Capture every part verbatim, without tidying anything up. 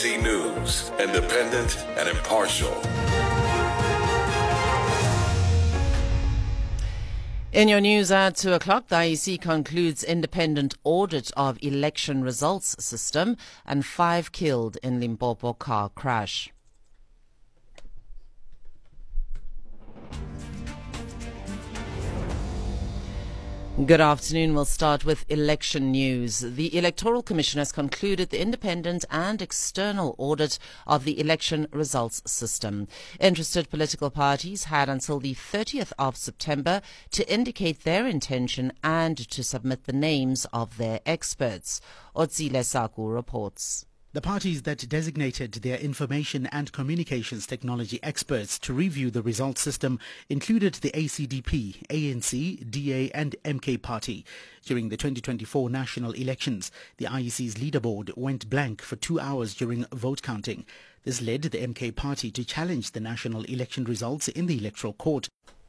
News, independent and impartial. In your news at two o'clock, the I E C concludes independent audit of election results system and five killed in Limpopo car crash. Good afternoon. We'll start with election news. The Electoral Commission has concluded the independent and external audit of the election results system. Interested political parties had until the thirtieth of September to indicate their intention and to submit the names of their experts. Otsile Saku reports. The parties that designated their information and communications technology experts to review the results system included the A C D P, A N C, D A and M K party. During the twenty twenty-four national elections, the I E C's leaderboard went blank for two hours during vote counting. This led the M K party to challenge the national election results in the electoral court.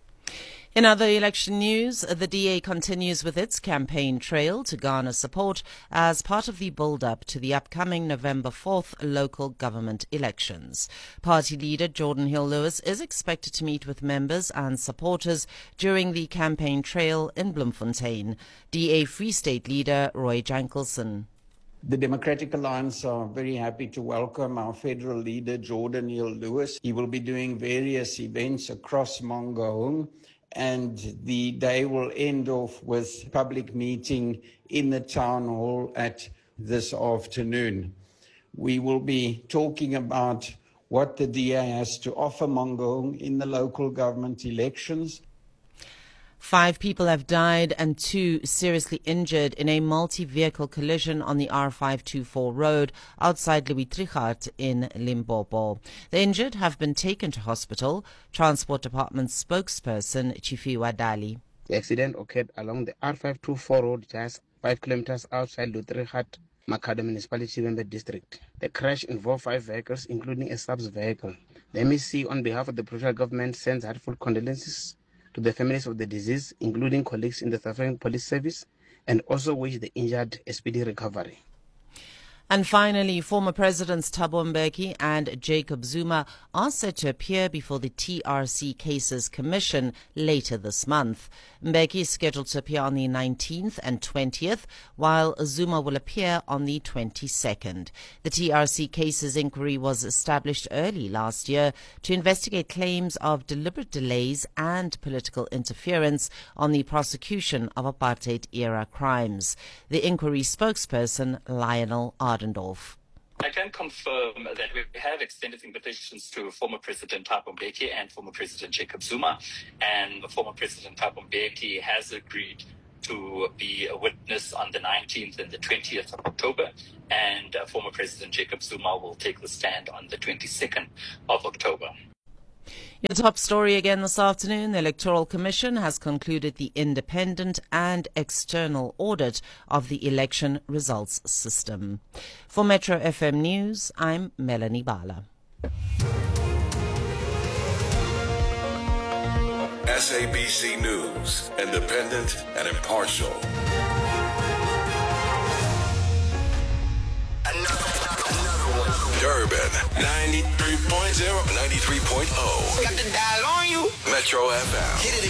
In other election news, the D A continues with its campaign trail to garner support as part of the build-up to the upcoming November fourth local government elections. Party leader Jordan Hill-Lewis is expected to meet with members and supporters during the campaign trail in Bloemfontein. D A Free State leader Roy Jankelson. The Democratic Alliance are very happy to welcome our federal leader Jordan Hill-Lewis. He will be doing various events across Mangaung, and the day will end off with a public meeting in the town hall at this afternoon. We will be talking about what the D A has to offer Mangaung in the local government elections. Five people have died and two seriously injured in a multi-vehicle collision on the R five twenty-four road outside Louis Trichardt in Limpopo. The injured have been taken to hospital. Transport Department spokesperson Chifiwa Dali. The accident occurred along the R five twenty-four road just five kilometers outside Louis Trichardt, Makhado Municipality, Member District. The crash involved five vehicles, including a S A B S vehicle. The M E C, on behalf of the provincial government, sends heartfelt condolences to the families of the deceased, including colleagues in the South African Police Service, and also wish the injured a speedy recovery. And finally, former Presidents Thabo Mbeki and Jacob Zuma are set to appear before the T R C Cases Commission later this month. Mbeki is scheduled to appear on the nineteenth and twentieth, while Zuma will appear on the twenty-second. The T R C Cases Inquiry was established early last year to investigate claims of deliberate delays and political interference on the prosecution of apartheid-era crimes. The inquiry spokesperson, Lionel Ardendorf. I can confirm that we have extended invitations to former President Thabo Mbeki and former President Jacob Zuma, and former President Thabo Mbeki has agreed to be a witness on the nineteenth and the twentieth of October, and uh, former President Jacob Zuma will take the stand on the twenty-second of October. Your top story again this afternoon. The Electoral Commission has concluded the independent and external audit of the election results system. For Metro F M News, I'm Melanie Bala. S A B C News, independent and impartial. Durban ninety-three point zero, ninety-three point zero. Got the dial on you. Metro F M. Hit it